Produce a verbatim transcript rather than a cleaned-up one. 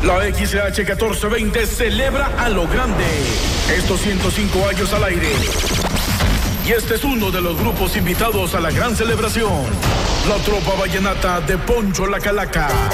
La X H catorce veinte celebra a lo grande estos ciento cinco años al aire. Y este es uno de los grupos invitados a la gran celebración. La Tropa Vallenata de Poncho la Calaca.